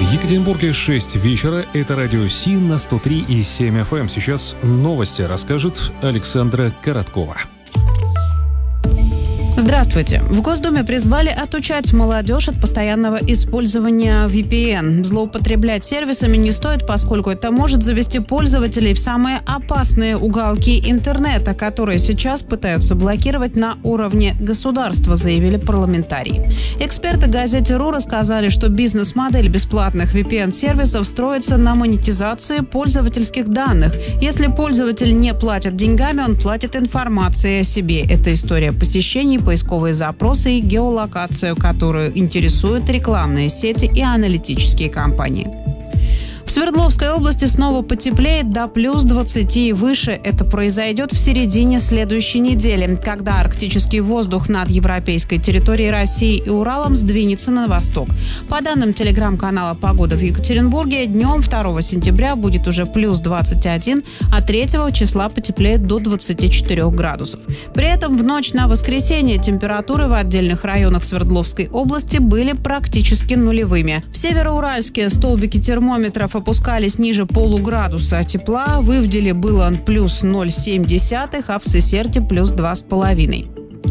В Екатеринбурге 6 вечера. Это радио Си на 103,7 FM. Сейчас новости расскажет Александра Короткова. Здравствуйте. В Госдуме призвали отучать молодежь от постоянного использования VPN. Злоупотреблять сервисами не стоит, поскольку это может завести пользователей в самые опасные уголки интернета, которые сейчас пытаются блокировать на уровне государства, заявили парламентарии. Эксперты газете РУ рассказали, что бизнес-модель бесплатных VPN-сервисов строится на монетизации пользовательских данных. Если пользователь не платит деньгами, он платит информацией о себе. Это история посещений, поисковые запросы и геолокацию, которую интересуют рекламные сети и аналитические компании. В Свердловской области снова потеплеет до плюс 20 и выше. Это произойдет в середине следующей недели, когда арктический воздух над европейской территорией России и Уралом сдвинется на восток. По данным телеграм-канала «Погода» в Екатеринбурге, днем 2 сентября будет уже плюс 21, а 3 числа потеплеет до 24 градусов. При этом в ночь на воскресенье температуры в отдельных районах Свердловской области были практически нулевыми. В Североуральске столбики термометров опускались ниже полуградуса тепла, в Ивделе было плюс 0,7, а в Сысерте плюс 2,5.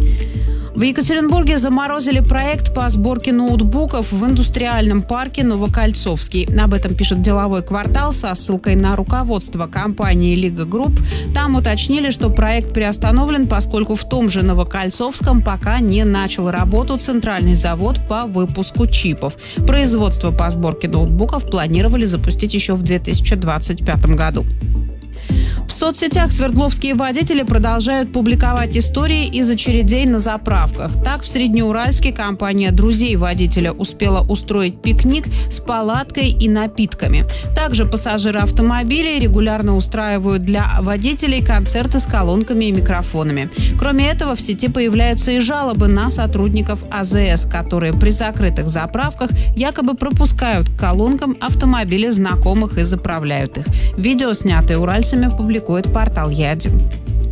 В Екатеринбурге заморозили проект по сборке ноутбуков в индустриальном парке Новокольцовский. Об этом пишет «Деловой квартал» со ссылкой на руководство компании «Лига Групп». Там уточнили, что проект приостановлен, поскольку в том же Новокольцовском пока не начал работу центральный завод по выпуску чипов. Производство по сборке ноутбуков планировали запустить еще в 2025 году. В соцсетях свердловские водители продолжают публиковать истории из очередей на заправках. Так, в Среднеуральске компания друзей водителя успела устроить пикник с палаткой и напитками. Также пассажиры автомобилей регулярно устраивают для водителей концерты с колонками и микрофонами. Кроме этого, в сети появляются и жалобы на сотрудников АЗС, которые при закрытых заправках якобы пропускают к колонкам автомобили знакомых и заправляют их. Видео, снятое уральцами, публикует портал Я1.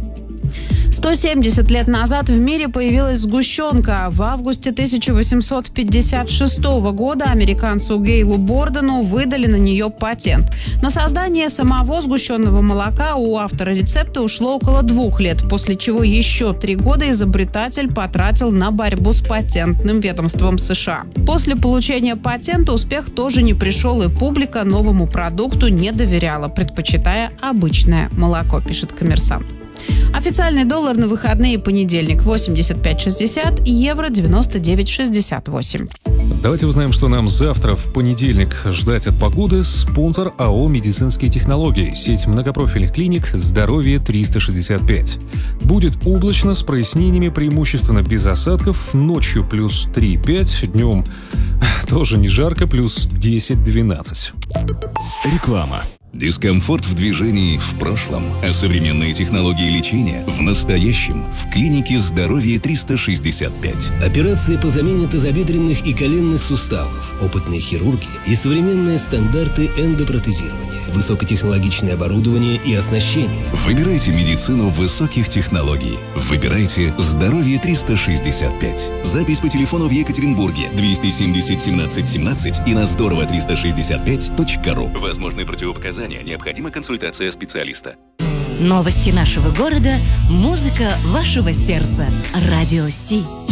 170 лет назад в мире появилась сгущенка. В августе 1856 года американцу Гейлу Бордену выдали на нее патент. На создание самого сгущенного молока у автора рецепта ушло около 2 лет, после чего еще 3 года изобретатель потратил на борьбу с патентным ведомством США. После получения патента успех тоже не пришел, и публика новому продукту не доверяла, предпочитая обычное молоко, пишет «Коммерсант». Официальный доллар на выходные: понедельник 85.60, евро 99.68. Давайте узнаем, что нам завтра в понедельник ждать от погоды. Спонсор АО «Медицинские технологии». Сеть многопрофильных клиник «Здоровье 365». Будет облачно с прояснениями, преимущественно без осадков. Ночью плюс 3-5, днем тоже не жарко, плюс 10-12. Реклама. Дискомфорт в движении в прошлом, а современные технологии лечения в настоящем в клинике «Здоровье 365». Операции по замене тазобедренных и коленных суставов, опытные хирурги и современные стандарты эндопротезирования, высокотехнологичное оборудование и оснащение. Выбирайте медицину высоких технологий. Выбирайте «Здоровье 365». Запись по телефону в Екатеринбурге 270 17 17 и на здорово365.ру. Возможны противопоказания. Необходима консультация специалиста. Новости нашего города, музыка вашего сердца. Радио Си.